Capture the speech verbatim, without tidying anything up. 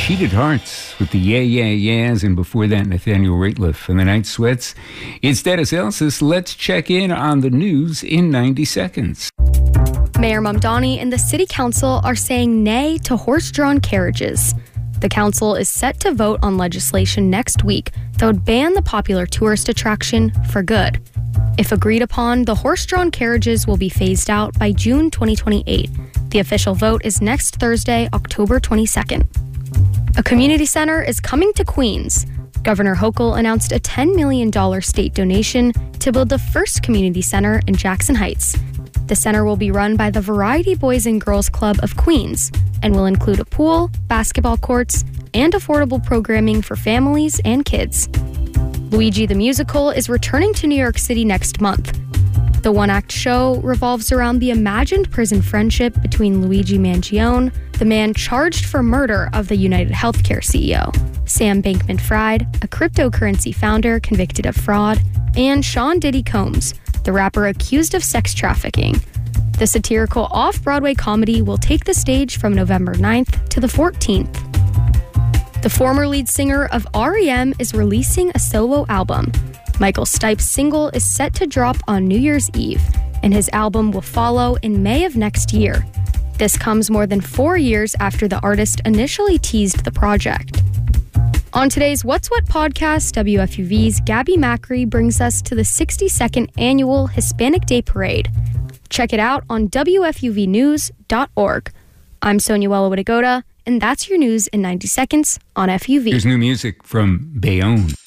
Cheated Hearts with the Yeah Yeah Yeahs, and before that, Nathaniel Rateliff and the Night Sweats. It's Dennis Elsas. Let's check in on the news in ninety seconds. Mayor Mamdani and the City Council are saying nay to horse-drawn carriages. The council is set to vote on legislation next week that would ban the popular tourist attraction for good. If agreed upon, the horse-drawn carriages will be phased out by June twenty twenty-eight. The official vote is next Thursday, October twenty-second. A community center is coming to Queens. Governor Hochul announced a ten million dollars state donation to build the first community center in Jackson Heights. The center will be run by the Variety Boys and Girls Club of Queens and will include a pool, basketball courts, and affordable programming for families and kids. Luigi the Musical is returning to New York City next month. The one-act show revolves around the imagined prison friendship between Luigi Mangione, the man charged for murder of the United Healthcare C E O, Sam Bankman-Fried, a cryptocurrency founder convicted of fraud, and Sean Diddy Combs, the rapper accused of sex trafficking. The satirical off-Broadway comedy will take the stage from November ninth to the fourteenth. The former lead singer of R E M is releasing a solo album. Michael Stipe's single is set to drop on New Year's Eve, and his album will follow in May of next year. This comes more than four years after the artist initially teased the project. On today's What's What podcast, W F U V's Gabby Macri brings us to the sixty-second annual Hispanic Day Parade. Check it out on W F U V news dot org. I'm Sonia Wella Widegoda, and that's your news in ninety seconds on F U V. Here's new music from Bayonne.